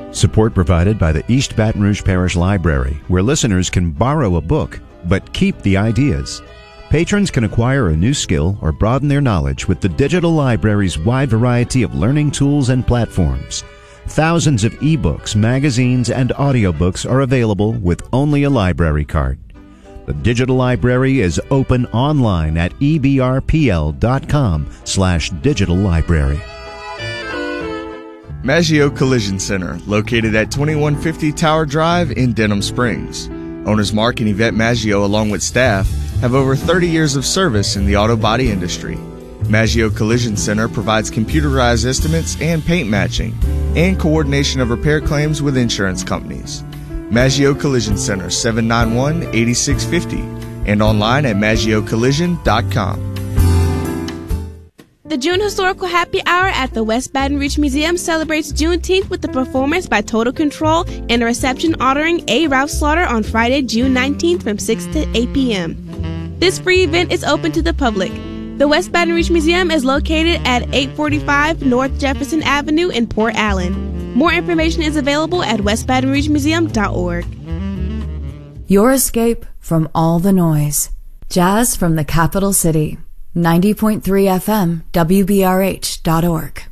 Support provided by the East Baton Rouge Parish Library, where listeners can borrow a book, but keep the ideas. Patrons can acquire a new skill or broaden their knowledge with the digital library's wide variety of learning tools and platforms. Thousands of ebooks, magazines, and audiobooks are available with only a library card. The digital library is open online at ebrpl.com/digital library. Maggio Collision Center, located at 2150 Tower Drive in Denham Springs. Owners Mark and Yvette Maggio, along with staff, have over 30 years of service in the auto body industry. Maggio Collision Center provides computerized estimates and paint matching, and coordination of repair claims with insurance companies. Maggio Collision Center, 791-8650, and online at maggiocollision.com. The June Historical Happy Hour at the West Baton Rouge Museum celebrates Juneteenth with a performance by Total Control and a reception honoring A. Ralph Slaughter on Friday, June 19th from 6 to 8 p.m. This free event is open to the public. The West Baton Rouge Museum is located at 845 North Jefferson Avenue in Port Allen. More information is available at westbatonrougemuseum.org. Your escape from all the noise. Jazz from the capital city. 90.3 FM, WBRH.org.